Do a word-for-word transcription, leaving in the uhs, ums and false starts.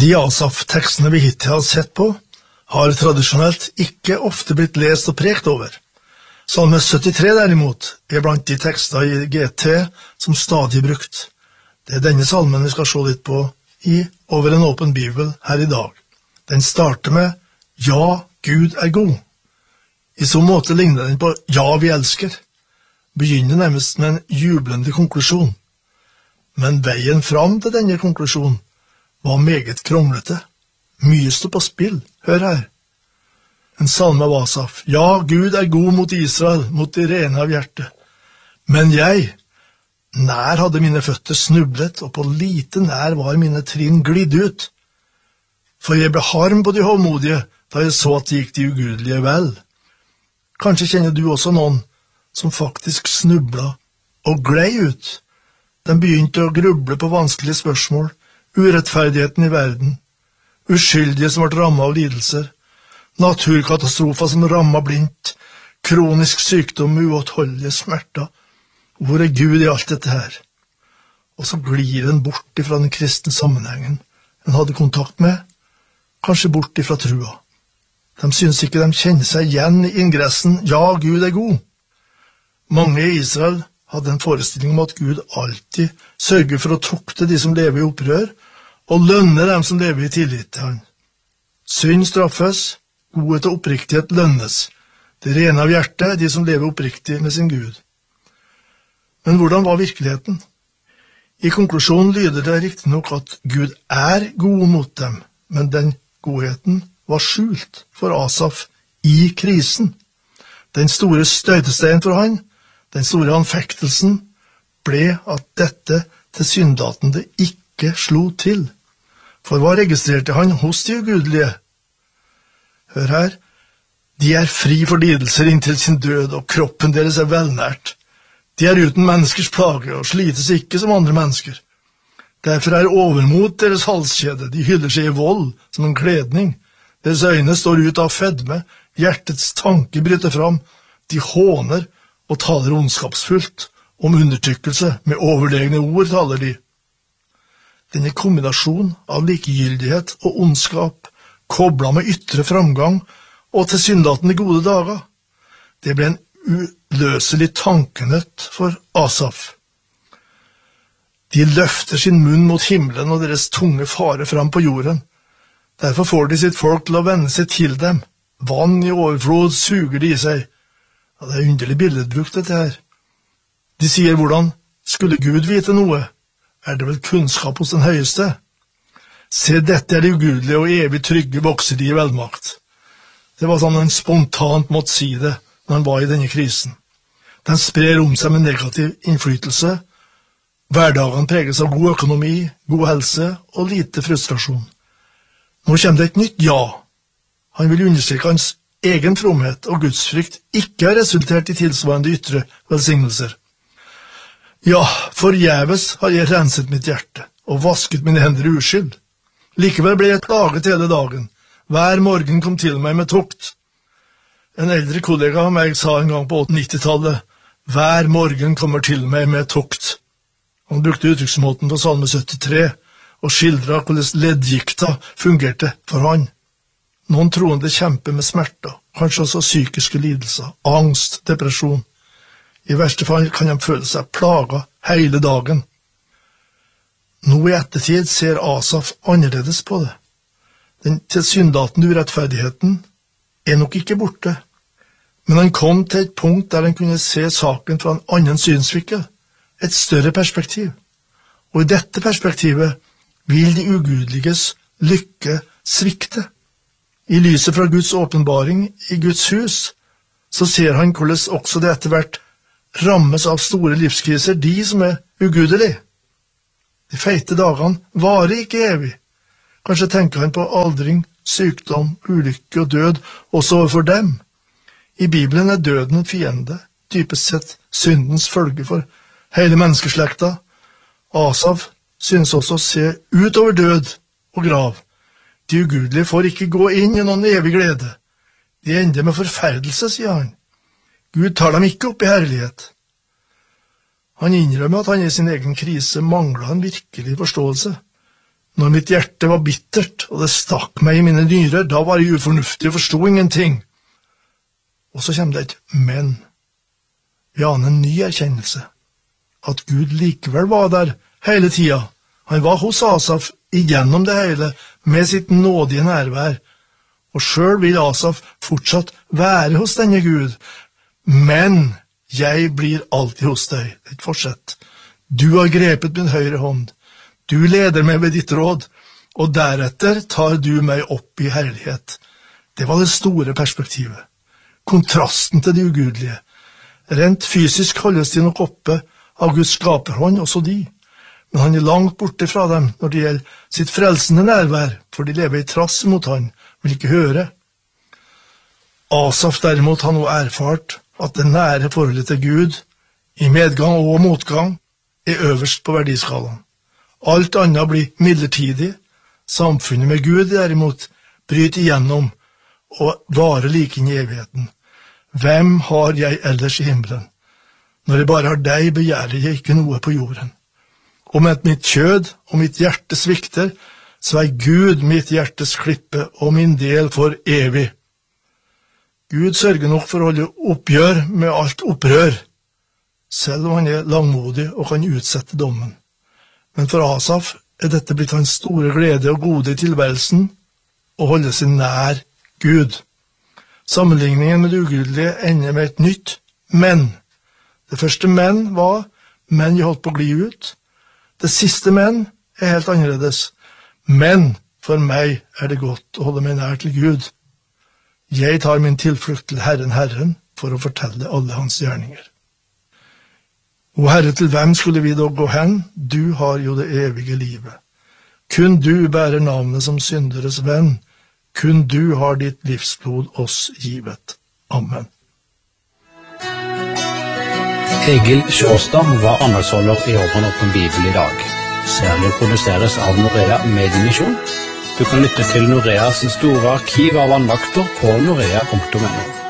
De Asaf-tekstene vi hittil har sett på, har tradisjonelt ikke ofte blitt lest og prekt over. Salme syttitre derimot er blant de tekster i G T som stadig er brukt. Det er denne salmen vi skal se litt på i Over en åpen bibel her i dag. Den starter med «Ja, Gud er god». I så måte ligner den på «Ja, vi elsker». Begynner nærmest med en jublende konklusjon. Men veien fram til denne konklusjonen var meget kronglete. Mye stod på spill, hør her. En salme av Asaf. Ja, Gud er god mot Israel, mot de rene av hjertet. Men jeg, nær hadde mine føtter snublet, og på lite nær var mine trinn glidd ut. For jeg ble harm på de hovmodige, da jeg så at det gikk de ugudelige vel. Kanskje kjenner du også noen som faktisk snubla og glei ut. De begynte å gruble på vanskelige spørsmål, urettferdigheten i verden, uskyldige som ble rammet av lidelser, naturkatastrofer som rammet blindt, kronisk sykdom, uåtholdelige smerter. Hvor er Gud i alt dette her? Og så glir den bort ifra den kristne sammenhengen den hadde kontakt med, kanskje bort ifra trua. De synes ikke de kjenner seg igjen i ingressen «Ja, Gud er god». Mange i Israel hadde en forestilling om at Gud alltid sørger for å tukte de som lever i opprør, og lønne dem som lever i tillit til han. Synd straffes, godhet og oppriktighet lønnes. Det rene av hjertet, de som lever oppriktig med sin Gud. Men hvordan var virkeligheten? I konklusjonen lyder det riktig nok at Gud er god mot dem, men den godheten var skjult for Asaf i krisen. Den store støytesteinen for han, den store anfektelsen, ble at dette tilsynelatende ikke slo til. For hva registrerte han hos de ugudelige? Hør her, de er fri for lidelser inntil sin død, og kroppen deres er velnært. De er uten menneskers plage, og slites ikke som andre mennesker. Derfor er overmot deres halskjede, de hyller seg i vold som en kledning. Deres øyne står ut av fedme, hjertets tanke bryter fram, de håner og taler ondskapsfullt. Om undertrykkelse, med overlegne ord taler de. Denne kombinasjon av likegyldighet og ondskap, koblet med ytre framgang og tilsynelatende gode dager, det ble en uløselig tankenøtt for Asaf. De løfter sin munn mot himmelen, og deres tunge farer fram på jorden. Derfor får de sitt folk til å vende seg til dem. Vann i overflod suger de i seg. Ja, det er underlig billedbrukt dette her. De sier hvordan, skulle Gud vite noe? Er det vel kunnskap hos den høyeste? Se, dette er de ugudelige og evig trygge vokser de i velmakt. Det var sånn han spontant måtte si det når han var i denne krisen. Den sprer om seg med negativ innflytelse. Hverdagen preges av god økonomi, god helse og lite frustrasjon. Nå kommer det et nytt ja. Han vil understreke hans egen fromhet og gudsfrykt ikke har resultert i tilsvarende ytre velsignelser. Ja, forgjeves har jeg renset mitt hjerte og vasket mine hender i uskyld. Likevel ble jeg plaget hele dagen. Hver morgen kom til meg med tukt. En eldre kollega av meg sa en gang på nittitallet, hver morgen kommer til meg med tukt. Han brukte uttrykksmåten på Salme syttitre og skildret hvordan leddgikta fungerte for han. Noen troende kjemper med smerter, kanskje også psykiske lidelser, angst, depresjon. I verste fall kan de føle seg plaget hele dagen. Nå i ettertid ser Asaf annerledes på det. Den tilsynelatende urettferdigheten er nok ikke borte, men han kom til et punkt der han kunne se saken fra en annen synsvinkel, et større perspektiv. Og i dette perspektivet vil de ugudeliges lykke svikte. I lyset fra Guds åpenbaring i Guds hus, så ser han hvordan også det etter hvert rammes av store livskriser, de som er ugudelige. De feite dagene varer ikke evig. Kanskje tenker han på aldring, sykdom, ulykke og død, også overfor dem. I Bibelen er døden en fiende, dypest sett syndens følge for hele menneskeslekta. Asaf synes også å se ut over død og grav. De ugudelige får ikke gå inn i noen evig glede. De ender med forferdelse, sier han. Gud tar dem ikke opp i herlighet. Han innrømmer at han i sin egen krise mangler en virkelig forståelse. Når mitt hjerte var bittert, og det stakk meg i mine nyrer, da var jeg ufornuftig og forstod ingenting. Og så kommer det et men. Ja, en ny erkjennelse. At Gud likevel var der hele tida. Han var hos Asaf igjennom det hele, med sitt nådige nærvær. Og selv vil Asaf fortsatt være hos denne Gud. Men jeg blir alltid hos deg. Et fortsett. Du har grepet min høyre hånd. Du leder meg ved ditt råd, og deretter tar du meg opp i herlighet. Det var det store perspektivet. Kontrasten til de ugudelige. Rent fysisk holdes de nok oppe av Guds skaperhånd, også de. Men han er langt borte fra dem når det gjelder sitt frelsende nærvær, for de lever i trass mot han, vil ikke høre. Asaf derimot har nå erfart at det nære forholdet til Gud, i medgang og motgang, er øverst på verdiskalaen. Alt annet blir midlertidig. Samfunnet med Gud derimot bryter igjennom og varer like inn i evigheten. Hvem har jeg ellers i himmelen? Når jeg bare har deg, begjærer jeg ikke noe på jorden. Om et mitt kjød og mitt hjerte svikter, så er Gud mitt hjertes klippe og min del for evig. Gud sørger nok for å holde oppgjør med alt opprør, selv om han er langmodig og kan utsette dommen. Men for Asaf er dette blitt hans store glede og gode i tilværelsen, å holde seg nær Gud. Sammenligningen med det ugudelige ender med et nytt men. Det første men var men jeg holdt på å gli ut. Det siste men er helt annerledes. Men for meg er det godt å holde meg nær til Gud. Jeg tar min tilflukt til Herren Herren for å fortelle alle hans gjerninger. O Herre, til hvem skulle vi da gå hen? Du har jo det evige livet. Kun du bærer navnet som synderes venn. Kun du har ditt livsblod oss givet. Amen. Egil Sjåstad var andagsholder i Åpen Åpen Bibel i dag. Særlig produseres av Norea Mediemisjon. Du kan lytte til Noreas store arkiv av andakter på norea punktum no.